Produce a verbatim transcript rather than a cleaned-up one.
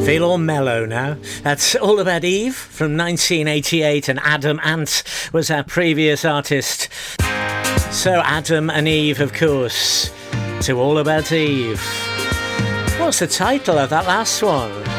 Feel all mellow now. That's All About Eve from nineteen eighty-eight, and Adam Ant was our previous artist. So Adam and Eve, of course, to All About Eve. What's the title of that last one?